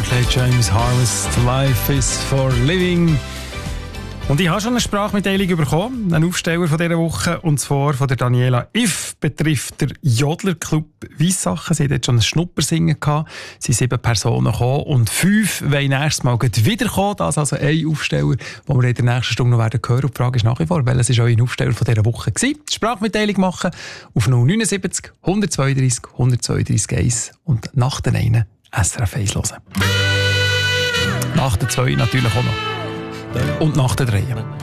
Barclay James Harvest, Life is for Living. Und ich habe schon eine Sprachmitteilung bekommen, einen Aufsteller von dieser Woche, und zwar von der Daniela If, betrifft der Jodlerclub Weissachen. Sie hat jetzt schon ein Schnuppersingen gehabt, es sind 7 Personen gekommen und 5 wollen nächstes Mal wiederkommen. Das ist also ein Aufsteller, den wir in der nächsten Stunde noch hören werden. Und die Frage ist nach wie vor, welches war euer Aufsteller von dieser Woche gewesen? Die Sprachmitteilung machen auf 079 132 132 1 und nach den einen SRF 1 hören. Nach den 2 natürlich auch noch. Und nach den 3.